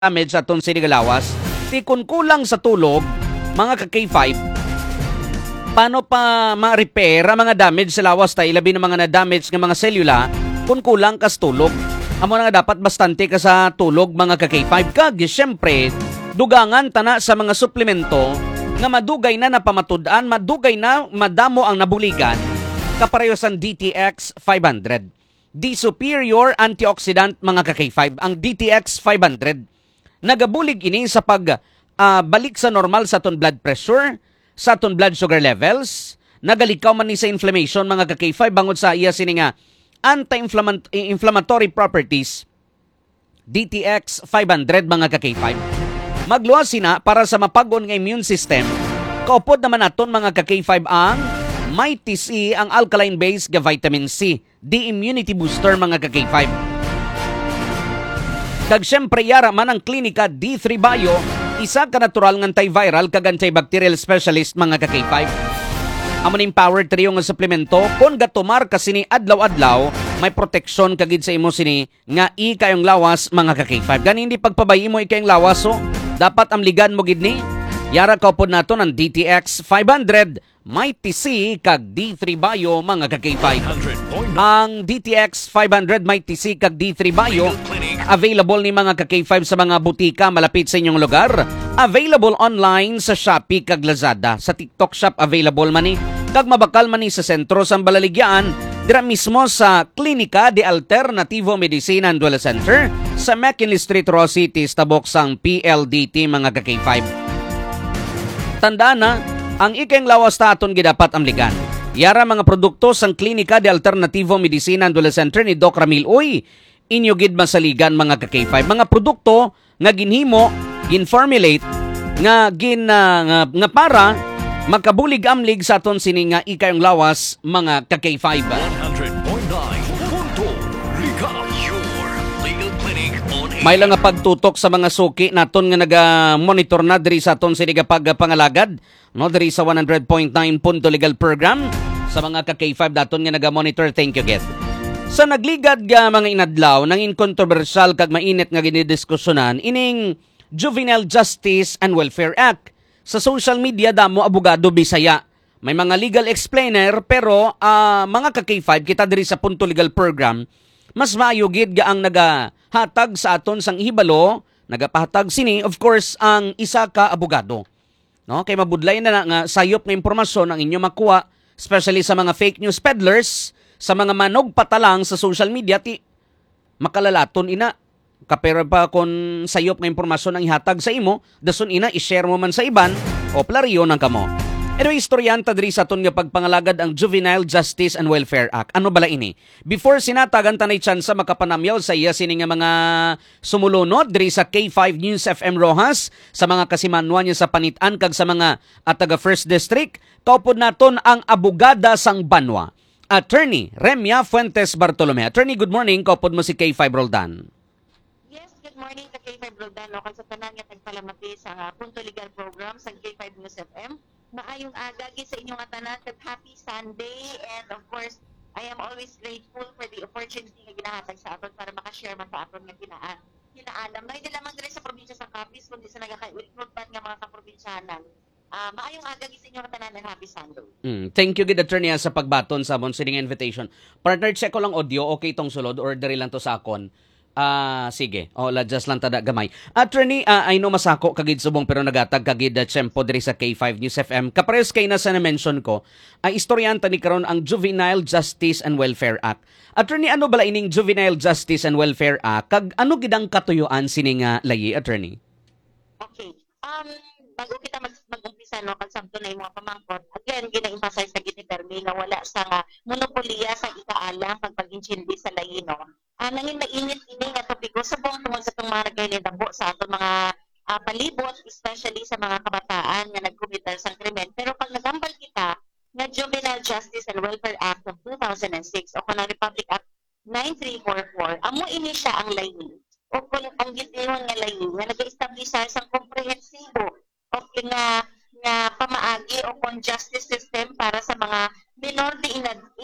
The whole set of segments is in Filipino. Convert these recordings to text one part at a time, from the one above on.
damage sa aton sinigalawas. Ti kung kulang sa tulog, mga ka-K5, paano pa ma-repair ang mga damage sa lawas tayo, labi ng mga na-damage ng mga selula, kung kulang ka sa tulog. Amo na nga dapat bastante ka sa tulog, mga ka-K5. Kag, siyempre, dugangan tana sa mga suplemento nga madugay na napamatud-an, madugay na madamo ang nabuligan, kapareho sa DTX 500. The superior antioxidant, mga ka-K5, ang DTX 500. Nagabulig ini sa balik sa normal sa aton blood pressure, sa aton blood sugar levels, nagalikaw man ni sa inflammation, mga ka-K5, bangod sa iya sini nga anti-inflammatory properties. DTX 500, mga ka-K5. Magluwas sina para sa mapag-on nga immune system. Kaupod naman aton, mga ka-K5, ang Mighty C, ang alkaline-based nga vitamin C, the immunity booster, mga ka-K5. Kag siyempre yara man ang klinika D3 Bio, isa ka natural ng antiviral kag antibacterial specialist, mga ka-K5. Amo ning power trio nga suplemento kon gatumar ka sini adlaw-adlaw, may proteksyon kagid sa imo sini nga ikayong lawas, mga ka-K5. Gani hindi pagpabayi mo ikayong lawas, so dapat amligan mo gid ni. Yara ka pod nato ng DTX 500, Mighty C kag D3 Bio, mga ka-K5. Ang DTX 500 Mighty C kag D3 Bio available ni mga ka-K5 sa mga butika malapit sa inyong lugar. Available online sa Shopee kag Lazada. Sa TikTok Shop available man ni. Kag mabakal man ni sa sentro sa Balaligyaan, dira mismo sa Klinika de Alternativo Medicina and Wellness Center sa McKinley Street, Rosity, tabok sang PLDT, mga ka-K5. Tandaan na, ang ikeng lawas ta aton gidapat amligan. Yara mga produkto sang Klinika de Alternativo Medicina and Wellness Center ni Doc Ramil Uy, inyo gid masaligan, mga ka-K5. Mga produkto nga ginhimo, ginformulate, nga para makabulig amlig sa aton sini nga ikayong lawas, mga ka-K5. 100.9 Punto Liga, your legal clinic on air. May lang nga pagtutok sa mga suki naton nga naga-monitor na diri sa aton sini nga pagpangalagad, no, diri sa 100.9 Punto Legal program sa mga ka-K5 daton nga naga-monitor. Thank you, Ged. Sa nagligad nga mga inadlaw, nangin kontrobersyal kag mainit nga ginidiskusyonan ining Juvenile Justice and Welfare Act. Sa social media damo abogado Bisaya. May mga legal explainer pero mga ka-K5 kita diri sa Punto Legal program, mas maayo gid nga ang nagahatag sa aton sang hibalo, nagapahatag sini of course ang isa ka abogado. No, kay mabudlay na nga sayop nga impormasyon ang inyo makuha, especially sa mga fake news peddlers, sa mga manog patalang sa social media, ti makalalaton ina. Kapero pa kung sayop nga impormasyon ang ihatag sa imo, dason ina i-share mo man sa iban o plariyo ng kamo. Anyway, istoryanta diri sa aton nga pagpangalagad ang Juvenile Justice and Welfare Act. Ano bala ini? Before sinatagan tanay tsansa makapanamyaw sa iya sini nga mga sumulunod diri sa K5 News FM Rojas, sa mga kasimanwa niya sa Panitan kag sa mga taga First District, kaupod naton ang abogada sang Banwa, Attorney Remia Fuentes Bartolome. Attorney, good morning. Kaupod mo si K5 Roldan. Yes, good morning sa K5 Roldan. Local sa tanan nga tagpalamati sa Punto Legal program sa K5 News FM. Maayong aga sa inyong tanan, happy Sunday, and of course, I am always grateful for the opportunity nga ginahatag sa aton para makashare man sa aton nga kinaalam. No, hindi lamang diri sa probinsya sa Capiz, kundi sa nagaka-recruitment nga mga kaprobinsyanan. Maayong aga sa inyong tanan and happy Sunday. Thank you, good attorney, sa pagbaton sa Monsining invitation. Partner, check ko lang audio, okay itong sulod, or diri lang to sa akon. Sige. Just lang tada gamay. Attorney, I know masako kagid subong pero nagatag kagid tsempo diri sa K5 News FM. Kapares kay na sa na-mention ko, istoryanta ni karon ang Juvenile Justice and Welfare Act. Attorney, ano bala ining Juvenile Justice and Welfare Act? Kag ano gidang katuyuan sining layi, attorney? Okay. Bago kita mag-umpisa, no, kasabto na yung mga pamangkot, again, gina-emphasize na gini-termi na wala sa monopolya sa ikaalang pag-inchindi sa layi, no. Nangin mainit ini nga topiko sa buong tungod sa itong mga nagkailindabo sa atong mga palibot, especially sa mga kabataan nga nagkumital sa krimen. Pero pag nagambal kita nga Juvenile Justice and Welfare Act of 2006 o kanang Republic Act 9344, amo ini siya ang layi o kung ang gitingon nga layi nga nag-establish sa isang komprehensibo o nga pamaagi o kung justice system para sa mga minor de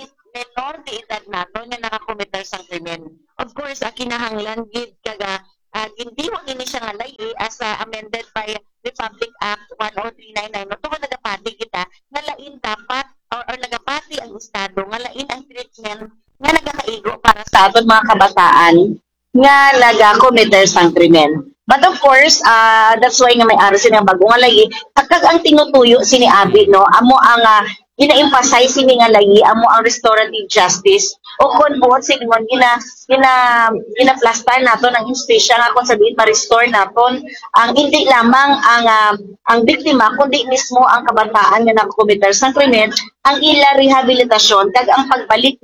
edad nato nga nakakomital sang krimen. Of course, kinahanglan gid kaga gindiwa ini siya nga layi as amended by Republic Act 10399 no tungod nagapati kita nga lain dapat or nagapati ang estado nga lain ang treatment nga nagakaigo para sa aton mga kabataan nga naga-committer sang krimen. But of course, that's why nga may aras nga bago nga lagi kakag ang tinutuyo sini Abi no amo ang ina-emphasize sini nga lagi amo ang restorative justice o kun buot sini mo gina plaster naton ang instisya nga kung sabihin ma-restore naton ang hindi lamang ang biktima kundi mismo ang kabataan nga nagkommitter sang krimen ang ila rehabilitasyon kag ang pagbalik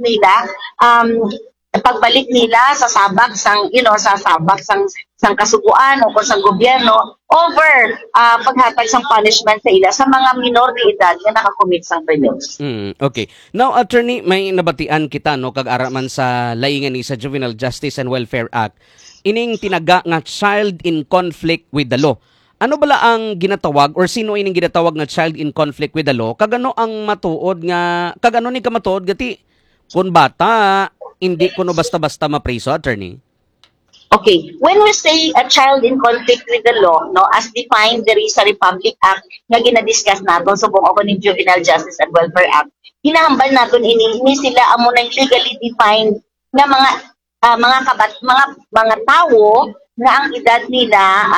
nila sa sabak sang sa sabak sang kasuguan o sang gobyerno over paghatag sang punishment sa ila sa mga minor de edad nga nakakommit sang krimen. Okay. Now, attorney, may nabatian kita no kag araman sa laingan ni sa Juvenile Justice and Welfare Act ining tinaga nga child in conflict with the law. Ano bala ang ginatawag or sino ining ginatawag nga child in conflict with the law? Kagano ang matuod nga kagano ni ka matuod gati kun bata hindi kuno basta-basta mapriso, attorney? Okay, when we say a child in conflict with the law, no, as defined there is a Republic Act nga ginadiscuss naton subong ako ni Juvenile Justice and Welfare Act. Hinahambal naton ini sila amo nang legally defined nga mga tao nga ang edad nila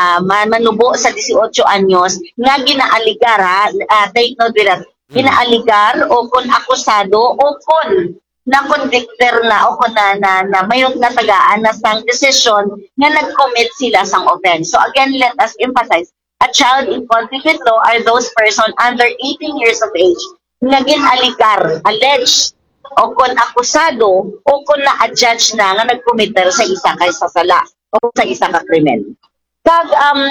manubo sa 18 anyos nga ginaaligar take note with that. Ginaaligar o kun akusado o kun na-convictor na o na mayroong natagaan na sang decision na nag-commit sila sang offense. So again, let us emphasize, a child in conflict with law are those person under 18 years of age na ginaligar, alleged, o kung akusado, o kung na-adjudge na nga nag-committer sa isa kay sasala o sa isa ka krimen. Kag,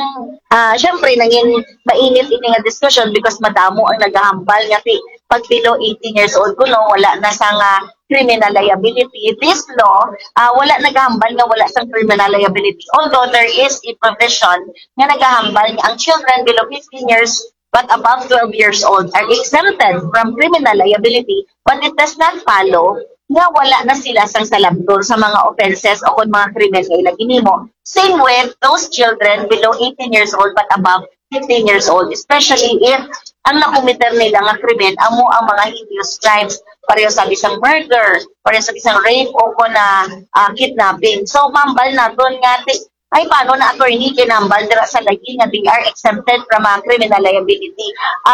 syempre, naging mainit ini nga discussion because madamo ang naghahambal nga pag below 18 years old kuno wala na sang criminal liability. This law, wala naghahambal nga wala sang criminal liability. Although there is a provision nga naghahambal nga ang children below 15 years but above 12 years old are exempted from criminal liability, but it does not follow nga wala na sila sang salabdor sa mga offenses o kung mga krimen nga ilang ginimo. Same with those children below 18 years old but above 15 years old, especially if ang nakumitter nila nga krimen amo ang mga heinous crimes, pareho sa isang murder, pareho sa isang rape o kung kidnapping. So, mambal naton nga ay paano na attorney kinambal dira sa lagi nga they are exempted from criminal liability.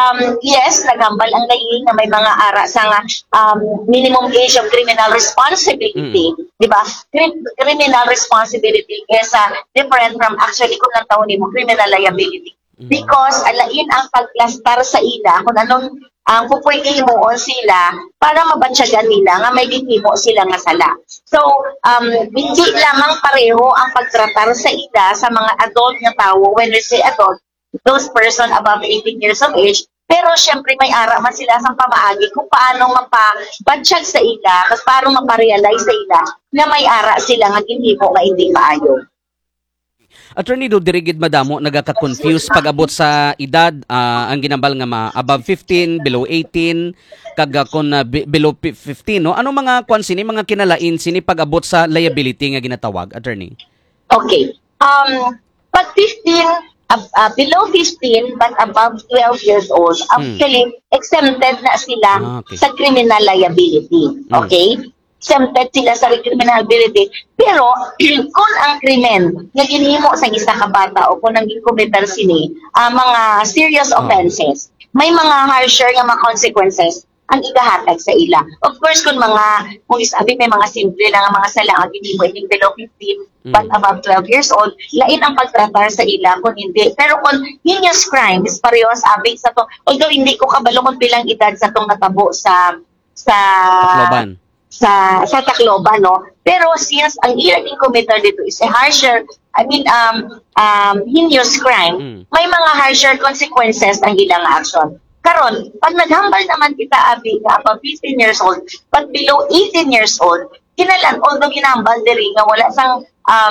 Yes, naghambal ang lagi na may mga ara sa minimum age of criminal responsibility, di ba? Criminal responsibility is different from actually kung nang taon mo criminal liability. Because alain ang pagplastar sa ila kung anong ang pupwede himuon sila para mabansyagan nila nga may gihimo sila nga sala. So, hindi lamang pareho ang pagtratar sa ila sa mga adult nga tao. When we say adult, those person above 18 years of age, pero syempre may ara man sila sa pamaagi kung paano mapabansyag sa ila, kasi paano maparealize sa ila na may ara sila nga ginhimo nga hindi maayo. Attorney, do dirigid madamo nagaka-confuse pag abot sa edad ang ginambal nga above 15, below 18, kag kun below 15 no. Ano mga kwan sini mga kinalain sini pag abot sa liability nga ginatawag, attorney? Okay. Pag 15 below 15 but above 12 years old, actually exempted na sila sa criminal liability. Okay? Exempted sila sa criminal liability. Pero, kung ang krimen na ginhimo sa isa ka bata o kung nang gikumitar sini, mga serious offenses, may mga harsher nga mga consequences ang igahatag sa ila. Of course, kung isabi may mga simple lang ang mga sala ang ginhimo ining below 15 but above 12 years old, lain ang pagtratar sa ila kung hindi. Pero kung heinous crime is parehas abig sa to, although hindi ko kabalo kung bilang edad sa tong natabo sa Tacloban. sa Tacloban, no? Pero since ang ilang committer dito is a harsher, heinous crime, may mga harsher consequences ang ilang action. Karon, pag naghambal naman kita, Abi, nga above 15 years old, but below 18 years old, although ginambal diri nga wala sang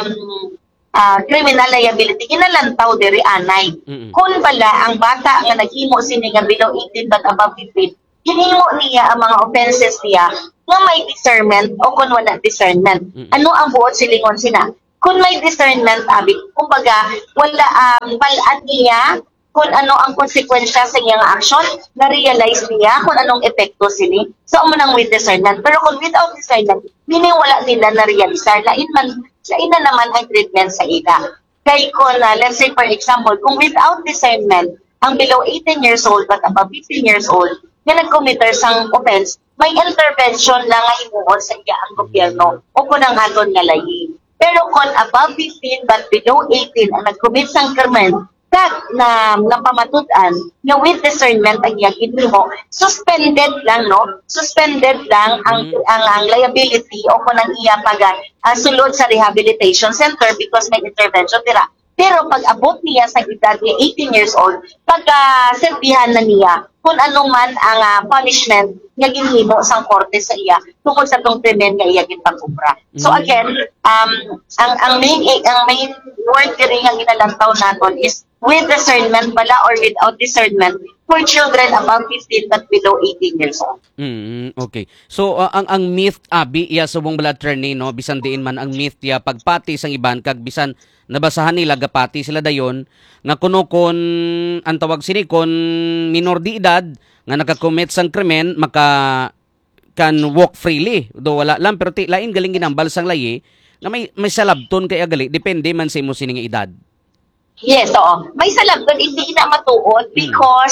criminal liability, kinalantaw diri anay. Kung pala ang bata nga naghimo sini nga below 18 but above 15, ginhimo niya ang mga offenses niya nga may discernment o kung wala discernment. Ano ang buot silingon sina? kung may discernment, abi, kumbaga, wala, balaan niya kung ano ang konsekwensya sa iyang action, na-realize niya kung anong epekto sini. So, umunang with discernment. Pero kung without discernment, meaning wala nila na-realizar, lain na naman ang treatment sa ila. Kaya kung, let's say for example, kung without discernment, ang below 18 years old but above 15 years old, na nag-committer sang offense, may intervention lang nga himuon sa iya ang gobyerno o kung ang haton nga layi. Pero kung above 15 but below 18 ang nag-commit sang krimen, kag na napamatudan nga with discernment ang iya ginhimo, suspended lang, no? Suspended lang ang liability o kung ang iya sulod sa rehabilitation center because may intervention tira. Pero pag abot niya sa edad niya 18 years old, pagka-serbihan na niya kung ano man ang punishment nga ginhimo sang korte sa iya tungkol sa tong krimen nga iya gipag-ubra. So again, ang main word diri nga ginalantaw naton is with discernment pala or without discernment for children above 15 but below 18 years old. Okay. So ang myth abi iya subong bala attorney, no, bisan diin man ang myth ya pagpati sang iban kag bisan nabasahan nila gapati sila dayon nga kuno kon ang tawag sini kon minor di edad nga nakakommit sang krimen maka can walk freely do wala lang pero lain galing ginambal sang layi nga may salabton kay agali depende man sa imo sini nga edad. Yes, oo. May salabton hindi na matuod because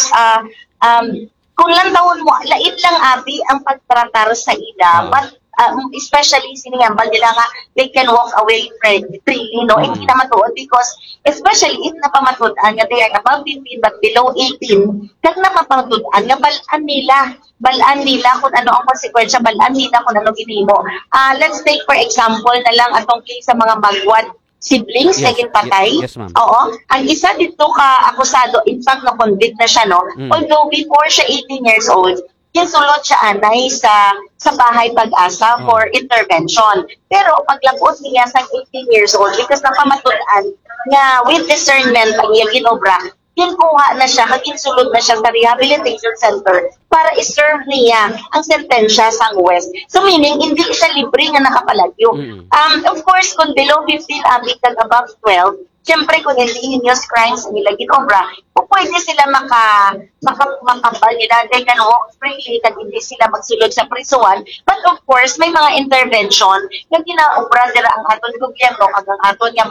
kung lang taon mo, lait lang abi ang pagtratar sa ila, but especially siningambal nila nga they can walk away freely, no? Hindi na matuod because especially if napamatudan nga they are above 15 but below 18, kag napamatudan nga balaan nila kung ano ang konsekwensya, balaan nila kung ano ginimo. Let's take for example na lang atong case sa mga magwad siblings na ginpatay. Yes, ma'am. Oo. Ang isa dito ka akusado, in fact, na-convict na siya, no? Although before siya 18 years old, kinsulot siya anay sa bahay pag-asa for intervention. Pero paglabot niya sa 18 years old, because napamatulaan nga with discernment ang iyang ginobra, kinkuha na siya, kaginsulod na siya sa rehabilitation center para iserve niya ang sentensya sa West. So meaning, hindi siya libre nga nakapalagyo. Of course, kung below 15, abit kag above 12, siyempre kung hindi heinous crimes ang nila ginobra, pwede sila makabal nila, they can walk freely, kag hindi sila magsulod sa prisuan. But of course, may mga intervention na ginaobra nila ang aton gobyerno, kag ang aton nga